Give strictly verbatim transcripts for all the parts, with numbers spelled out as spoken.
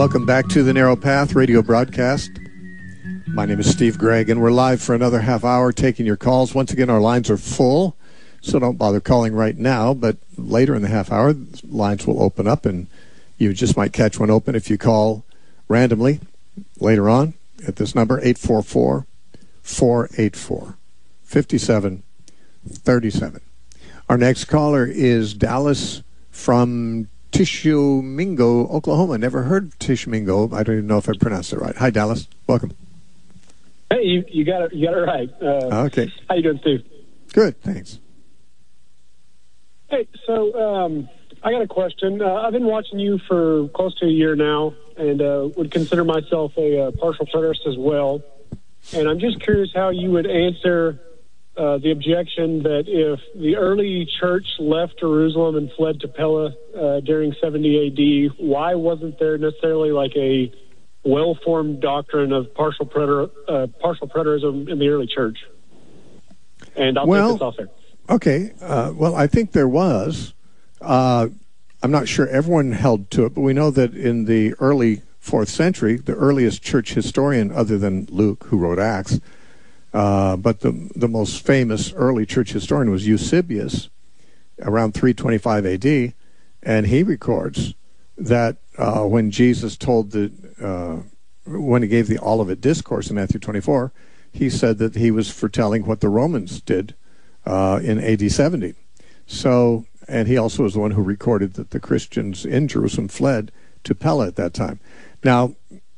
Welcome back to the Narrow Path radio broadcast. My name is Steve Gregg, and we're live for another half hour taking your calls. Once again, our lines are full, so don't bother calling right now, but later in the half hour, lines will open up, and you just might catch one open if you call randomly later on at this number, eight four four, four eight four, five seven three seven. Our next caller is Dallas from Tishomingo, Oklahoma. Never heard of Tishomingo. I don't even know if I pronounced it right. Hi, Dallas. Welcome. Hey, you, you got it. You got it right. Uh, okay. How you doing, Steve? Good, thanks. Hey, so um, I got a question. Uh, I've been watching you for close to a year now, and uh, would consider myself a uh, partial preterist as well. And I'm just curious how you would answer uh, the objection that if the early church left Jerusalem and fled to Pella uh, during seventy A D, why wasn't there necessarily like a well-formed doctrine of partial preter, uh, partial preterism in the early church? And I'll well, take this off there. Okay. Uh, well, I think there was. Uh, I'm not sure everyone held to it, but we know that in the early fourth century, the earliest church historian other than Luke, who wrote Acts, uh, but the the most famous early church historian was Eusebius, around three twenty-five A D, and he records that uh, when Jesus told the, uh, when he gave the Olivet Discourse in Matthew twenty-four, he said that he was foretelling what the Romans did uh, in A D seventy. So, and he also was the one who recorded that the Christians in Jerusalem fled to Pella at that time. Now,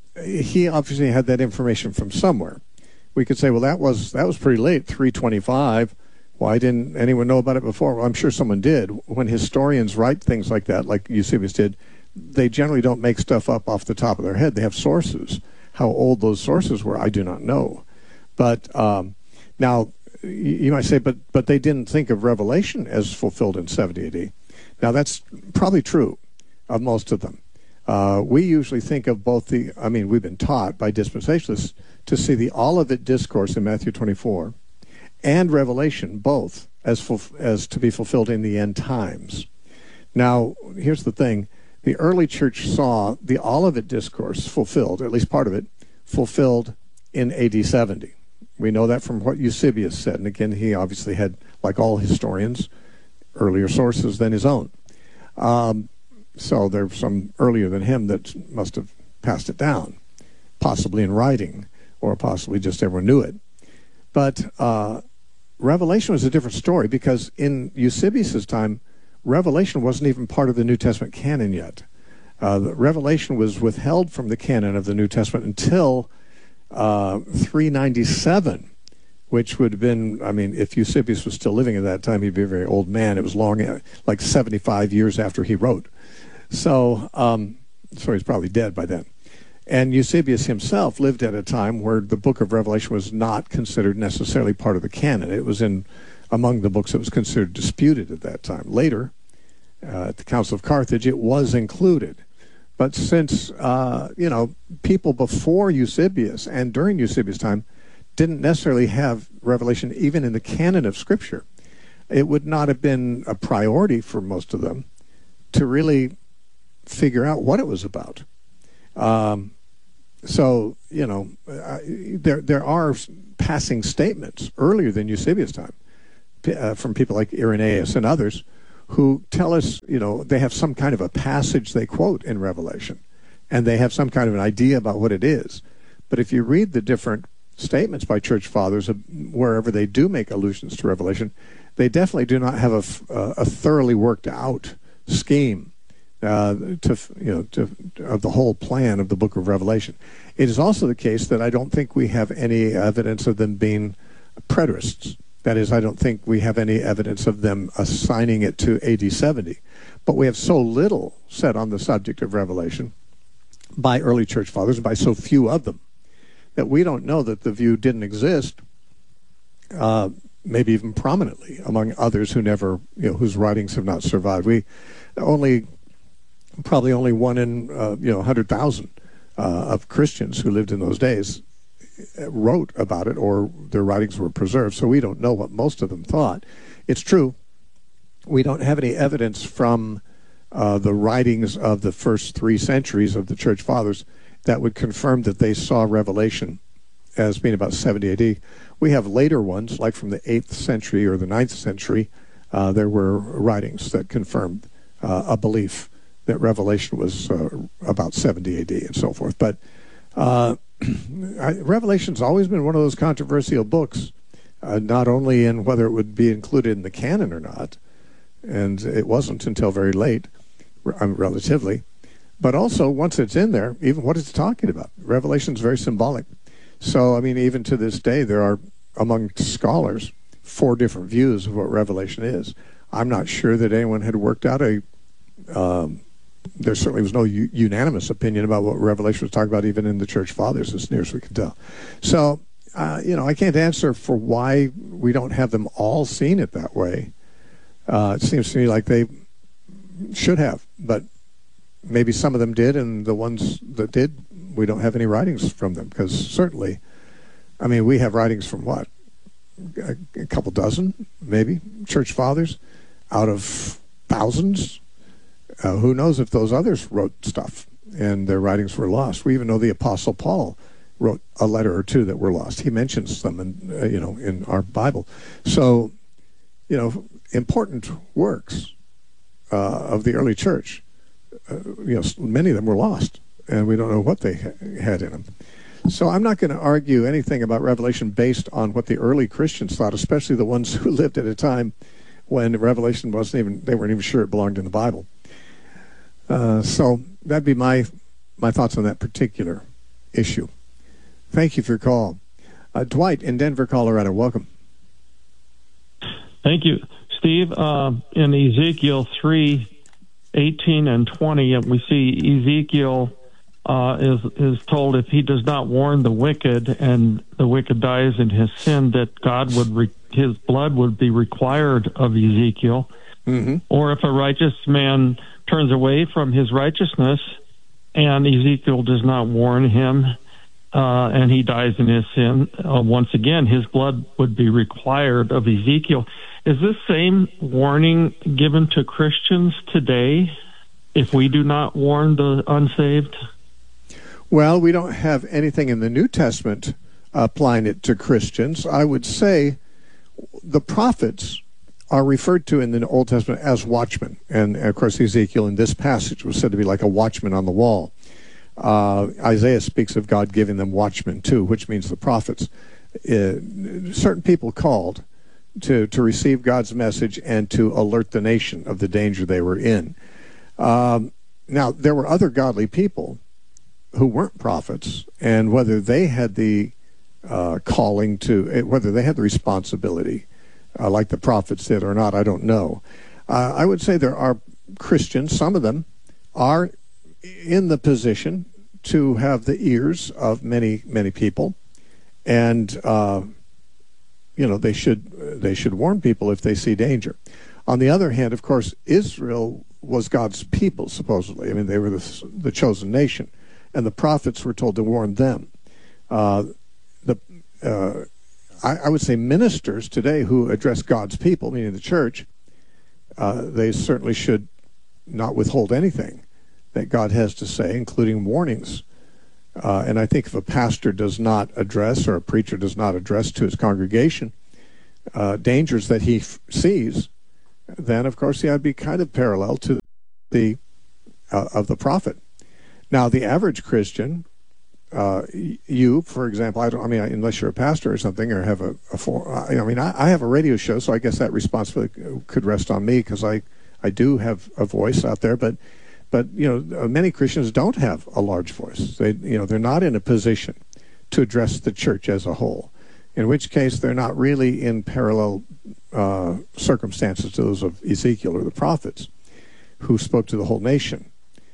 he obviously had that information from somewhere. We could say, well, that was that was pretty late, three twenty-five. Why didn't anyone know about it before? Well, I'm sure someone did. When historians write things like that, like Eusebius did, they generally don't make stuff up off the top of their head. They have sources. How old those sources were, I do not know. But um, now, you might say, but but they didn't think of Revelation as fulfilled in seventy A D. Now, that's probably true of most of them. Uh, we usually think of both the, I mean, we've been taught by dispensationalists to see the Olivet Discourse in Matthew twenty-four and Revelation, both, as fulf- as to be fulfilled in the end times. Now, here's the thing. The early church saw the Olivet Discourse fulfilled, at least part of it, fulfilled in A D seventy. We know that from what Eusebius said. And again, he obviously had, like all historians, earlier sources than his own. Um, so there's some earlier than him that must have passed it down, possibly in writing, or possibly just everyone knew it. But uh, Revelation was a different story, because in Eusebius's time, Revelation wasn't even part of the New Testament canon yet. Uh, the Revelation was withheld from the canon of the New Testament until uh, three ninety-seven, which would have been, I mean, if Eusebius was still living at that time, he'd be a very old man. It was long, like seventy-five years after he wrote. So, um, so he's probably dead by then. And Eusebius himself lived at a time where the book of Revelation was not considered necessarily part of the canon. It was in among the books that was considered disputed at that time. Later, uh, at the Council of Carthage, it was included. But since, uh, you know, people before Eusebius and during Eusebius' time didn't necessarily have Revelation even in the canon of Scripture, it would not have been a priority for most of them to really figure out what it was about. Um, so, you know, uh, there there are passing statements earlier than Eusebius' time uh, from people like Irenaeus and others who tell us, you know, they have some kind of a passage they quote in Revelation, and they have some kind of an idea about what it is. But if you read the different statements by church fathers, of wherever they do make allusions to Revelation, they definitely do not have a, a thoroughly worked out scheme uh, to, you know, to, of the whole plan of the book of Revelation. It is also the case that I don't think we have any evidence of them being preterists. That is, I don't think we have any evidence of them assigning it to A D seventy. But we have so little said on the subject of Revelation by early church fathers, by so few of them, that we don't know that the view didn't exist, uh, maybe even prominently among others who never, you know, whose writings have not survived. We only, probably only one in, uh, you know, one hundred thousand uh, of Christians who lived in those days wrote about it, or their writings were preserved, so we don't know what most of them thought. It's true, we don't have any evidence from uh, the writings of the first three centuries of the Church Fathers that would confirm that they saw Revelation as being about seventy A D. We have later ones, like from the eighth century or the ninth century. Uh, there were writings that confirmed uh, a belief that Revelation was uh, about seventy A D and so forth. But uh, Revelation's always been one of those controversial books, uh, not only in whether it would be included in the canon or not, and it wasn't until very late, relatively, but also once it's in there, even what it's talking about. Revelation's very symbolic. So, I mean, even to this day, there are, among scholars, four different views of what Revelation is. I'm not sure that anyone had worked out a, um, there certainly was no u- unanimous opinion about what Revelation was talking about, even in the Church Fathers, as near as we can tell. So, uh, you know, I can't answer for why we don't have them all seen it that way. Uh, it seems to me like they should have, but maybe some of them did, and the ones that did, we don't have any writings from them, because certainly, I mean, we have writings from what? A, a couple dozen, maybe, Church Fathers, out of thousands. Uh, who knows if those others wrote stuff and their writings were lost. We even know the Apostle Paul wrote a letter or two that were lost. He mentions them in, uh, you know, in our Bible. So, you know, important works uh, of the early church, uh, you know, many of them were lost, and we don't know what they ha- had in them. So I'm not going to argue anything about Revelation based on what the early Christians thought, especially the ones who lived at a time when Revelation wasn't even, they weren't even sure it belonged in the Bible. Uh, so that'd be my my thoughts on that particular issue. Thank you for your call. Uh, Dwight in Denver, Colorado, welcome. Thank you, Steve. Uh, in Ezekiel three, eighteen and twenty, we see Ezekiel uh, is is told if he does not warn the wicked and the wicked dies in his sin, that God would re- his blood would be required of Ezekiel. Mm-hmm. Or if a righteous man turns away from his righteousness and Ezekiel does not warn him, uh, and he dies in his sin, uh, once again, his blood would be required of Ezekiel. Is this same warning given to Christians today if we do not warn the unsaved? Well, we don't have anything in the New Testament applying it to Christians. I would say the prophets are referred to in the Old Testament as watchmen. And, of course, Ezekiel in this passage was said to be like a watchman on the wall. Uh, Isaiah speaks of God giving them watchmen, too, which means the prophets. Uh, certain people called to, to receive God's message and to alert the nation of the danger they were in. Um, now, there were other godly people who weren't prophets, and whether they had the uh, calling to, whether they had the responsibility Uh, like the prophets did or not, I don't know. Uh, I would say there are Christians, some of them are in the position to have the ears of many, many people, and uh, you know, they should they should warn people if they see danger. On the other hand, of course, Israel was God's people, supposedly. I mean, they were the, the chosen nation, and the prophets were told to warn them. Uh, the uh, I would say ministers today who address God's people, meaning the church, uh, they certainly should not withhold anything that God has to say, including warnings. Uh, and I think if a pastor does not address, or a preacher does not address to his congregation uh, dangers that he f- sees, then of course he would be kind of parallel to the uh, of the prophet. Now, the average Christian, Uh, you, for example, I don't. I mean, unless you're a pastor or something, or have a, a for, I mean, I, I have a radio show, so I guess that responsibility could rest on me because I, I do have a voice out there. But, but you know, many Christians don't have a large voice. They, you know, they're not in a position to address the church as a whole. In which case, they're not really in parallel uh, circumstances to those of Ezekiel or the prophets, who spoke to the whole nation.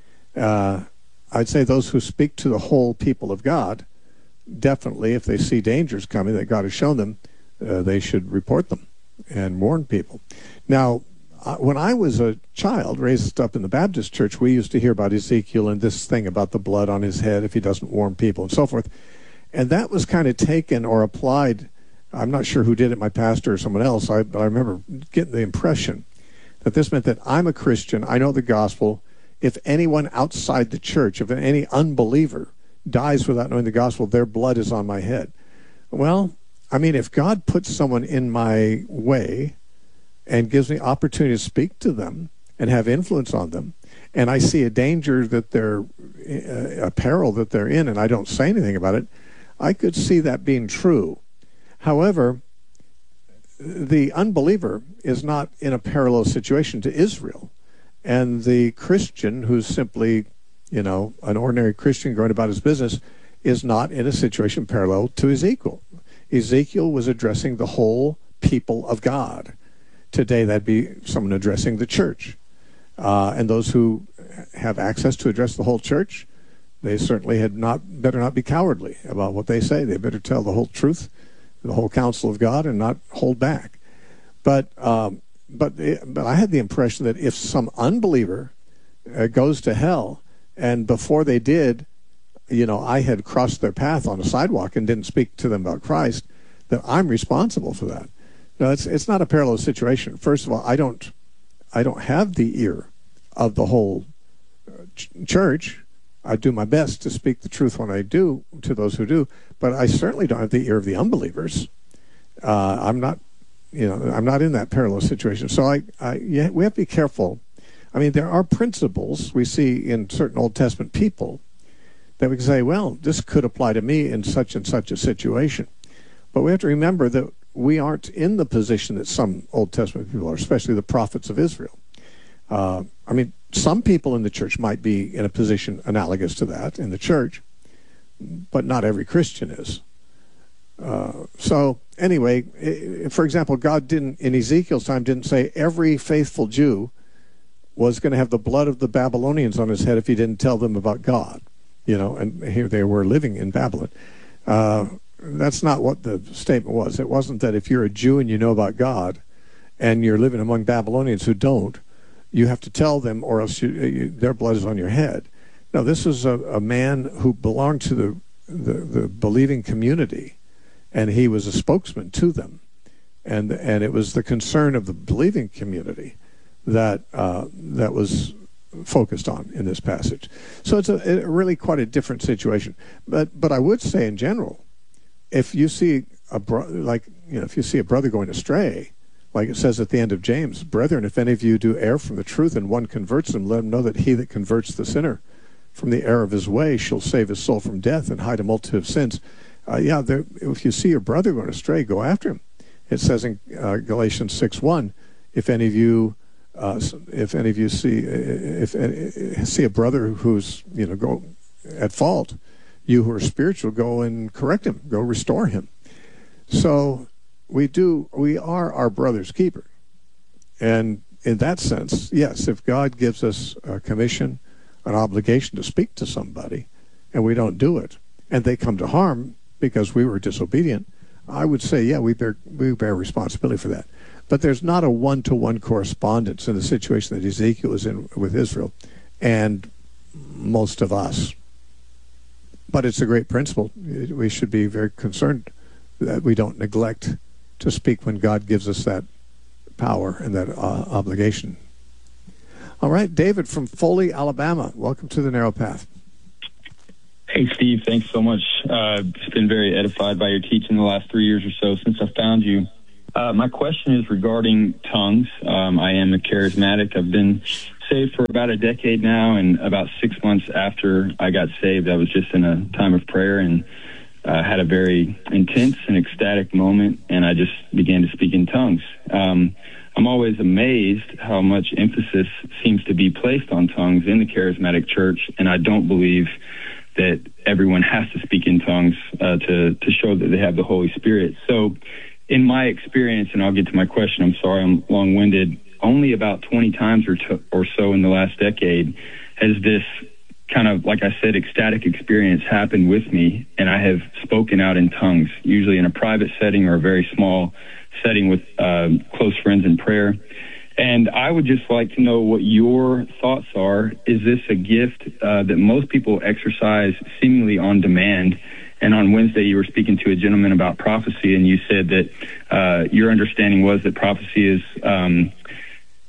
Uh, I'd say those who speak to the whole people of God, definitely, if they see dangers coming that God has shown them, uh, they should report them and warn people. Now, uh, when I was a child, raised up in the Baptist church, we used to hear about Ezekiel and this thing about the blood on his head if he doesn't warn people and so forth. And that was kind of taken or applied. I'm not sure who did it, my pastor or someone else, I, but I remember getting the impression That this meant that I'm a Christian, I know the gospel. If anyone outside the church, if any unbeliever dies without knowing the gospel, their blood is on my head. Well, I mean, if God puts someone in my way and gives me opportunity to speak to them and have influence on them, and I see a danger that they're, uh, a peril that they're in, and I don't say anything about it, I could see that being true. However, the unbeliever is not in a parallel situation to Israel. And the Christian, who's simply, you know, an ordinary Christian going about his business, is not in a situation parallel to Ezekiel. Ezekiel was addressing the whole people of God. Today, that'd be someone addressing the church. Uh, and those who have access to address the whole church, they certainly had not better not be cowardly about what they say. They better tell the whole truth, the whole counsel of God, and not hold back. But um, but but I had the impression that if some unbeliever uh, goes to hell, and before they did, you know, I had crossed their path on a sidewalk and didn't speak to them about Christ, that I'm responsible for that. No, it's it's not a parallel situation. First of all, I don't I don't have the ear of the whole ch- church. I do my best to speak the truth when I do to those who do, but I certainly don't have the ear of the unbelievers. Uh, I'm not, you know, I'm not in that parallel situation. So I, I yeah, we have to be careful. I mean, there are principles we see in certain Old Testament people that we can say, well, this could apply to me in such and such a situation. But we have to remember that we aren't in the position that some Old Testament people are, especially the prophets of Israel. Uh, I mean, some people in the church might be in a position analogous to that in the church, but not every Christian is. Uh, so anyway, for example, God didn't, in Ezekiel's time, didn't say every faithful Jew was going to have the blood of the Babylonians on his head if he didn't tell them about God. You know, and here they were living in Babylon. Uh, that's not what the statement was. It wasn't that if you're a Jew and you know about God and you're living among Babylonians who don't, you have to tell them or else you, you, their blood is on your head. No, this is a, a man who belonged to the, the, the believing community, and he was a spokesman to them. And and it was the concern of the believing community that uh, that was focused on in this passage. So it's a, a really quite a different situation. But but I would say in general, if you see a bro- like you know if you see a brother going astray, like it says at the end of James, brethren, if any of you do err from the truth and one converts him, let him know that he that converts the sinner from the error of his way shall save his soul from death and hide a multitude of sins. Uh, yeah, there, if you see your brother going astray, go after him. It says in uh, Galatians six one, if any of you, uh, if any of you see, if, if see a brother who's you know go at fault, you who are spiritual, go and correct him, go restore him. So we do, we are our brother's keeper, and in that sense, yes, if God gives us a commission, an obligation to speak to somebody, and we don't do it, and they come to harm because we were disobedient, I would say, yeah, we bear we bear responsibility for that. But there's not a one-to-one correspondence in the situation that Ezekiel is in with Israel and most of us. But it's a great principle. We should be very concerned that we don't neglect to speak when God gives us that power and that uh, obligation. All right, David from Foley, Alabama. Welcome to the Narrow Path. Hey, Steve, thanks so much. Uh, just been very edified by your teaching the last three years or so since I found you. Uh, my question is regarding tongues. Um, I am a charismatic. I've been saved for about a decade now, and about six months after I got saved, I was just in a time of prayer and uh, had a very intense and ecstatic moment, and I just began to speak in tongues. Um, I'm always amazed how much emphasis seems to be placed on tongues in the charismatic church, and I don't believe that everyone has to speak in tongues uh, to, to show that they have the Holy Spirit. So in my experience, and I'll get to my question, I'm sorry I'm long-winded, only about twenty times or, to, or so in the last decade has this kind of, like I said, ecstatic experience happened with me, and I have spoken out in tongues, usually in a private setting or a very small setting with uh, close friends in prayer. And I would just like to know what your thoughts are. Is this a gift uh, that most people exercise seemingly on demand? And on Wednesday, you were speaking to a gentleman about prophecy, and you said that uh, your understanding was that prophecy is um,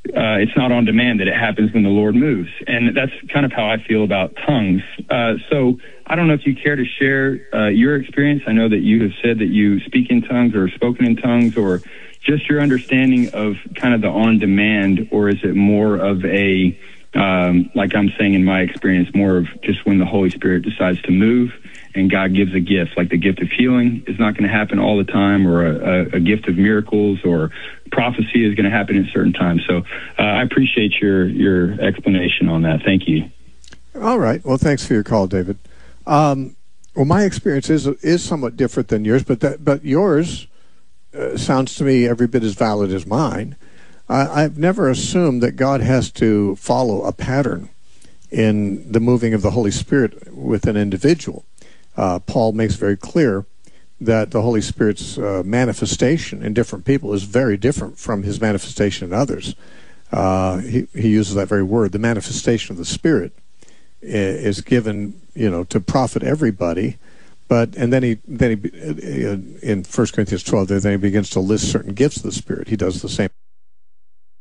uh, it's not on demand, that it happens when the Lord moves. And that's kind of how I feel about tongues. Uh, so I don't know if you care to share uh, your experience. I know that you have said that you speak in tongues or spoken in tongues, or just your understanding of kind of the on demand, or is it more of a, um, like I'm saying in my experience, more of just when the Holy Spirit decides to move and God gives a gift, like the gift of healing is not going to happen all the time, or a, a, a gift of miracles, or prophecy is going to happen at certain times. So uh, I appreciate your, your explanation on that. Thank you. All right. Well, thanks for your call, David. Um, well, my experience is is somewhat different than yours, but that but yours uh, sounds to me every bit as valid as mine. I, I've never assumed that God has to follow a pattern in the moving of the Holy Spirit with an individual. Uh, Paul makes very clear that the Holy Spirit's uh, manifestation in different people is very different from his manifestation in others. Uh, he, he uses that very word. The manifestation of the Spirit is given, you know, to profit everybody. But and then he then he in First Corinthians twelve, there then he begins to list certain gifts of the Spirit. He does the same